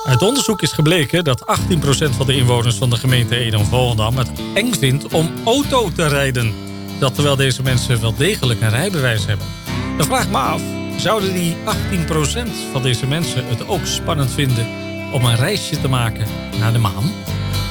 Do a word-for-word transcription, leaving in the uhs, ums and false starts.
Uit onderzoek is gebleken dat achttien procent van de inwoners van de gemeente Edam-Volendam het eng vindt om auto te rijden. Dat terwijl deze mensen wel degelijk een rijbewijs hebben. Dan vraag ik me af, zouden die achttien procent van deze mensen het ook spannend vinden om een reisje te maken naar de maan?